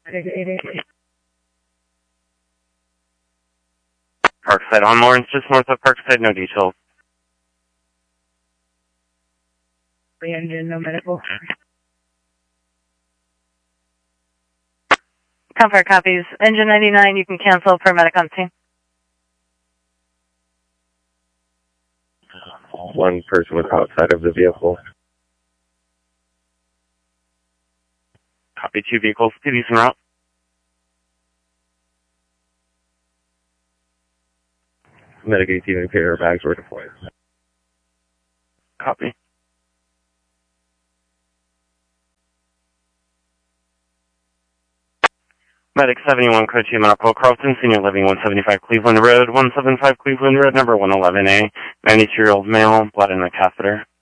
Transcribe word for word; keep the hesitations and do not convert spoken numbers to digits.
Parkside on Lawrence, just north of Parkside, no details. Engine, no medical. Comfort copies. Engine ninety-nine, you can cancel per medic on scene. One person was outside of the vehicle. Copy, two vehicles, cities en route. Medic A T V and carrier bags were deployed. Copy. Medic seventy-one, Code two, Medical Carlton, Senior Living, one seventy-five Cleveland Road, one seventy-five Cleveland Road, number one eleven A, ninety-two-year-old male, blood in the catheter.